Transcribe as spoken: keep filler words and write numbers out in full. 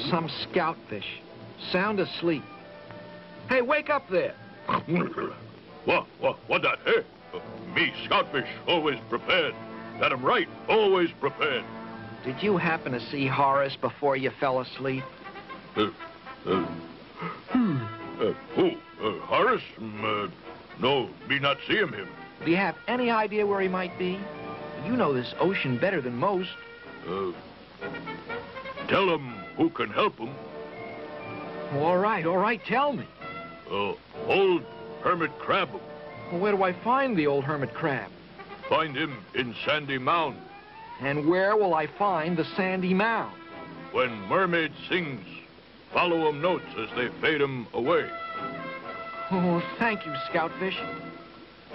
Some scoutfish. Sound asleep. Hey, wake up there. What, what, what that, eh? Uh, me, Scoutfish, always prepared. That I'm right, always prepared. Did you happen to see Horace before you fell asleep? Uh, uh, hmm, uh, who? Uh, Horace? Um, uh, no, me not see him, him. Do you have any idea where he might be? You know this ocean better than most. Uh, tell him who can help him. All right, all right, tell me. Uh, old Hermit Crab. Well, where do I find the old hermit crab? Find him in Sandy Mound. And where will I find the sandy mound? When mermaid sings, follow 'em notes as they fade 'em away. Oh, thank you, Scoutfish.